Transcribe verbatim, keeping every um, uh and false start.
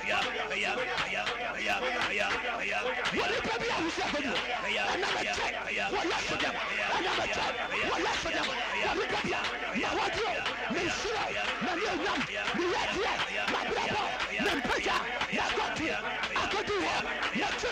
What the baby I was saying? Another check. What left for them? Another check. What left for them? What the baby? My what you? Me slow. Me new yam. Me red red. My brother. Me picture. My got here. I could do what?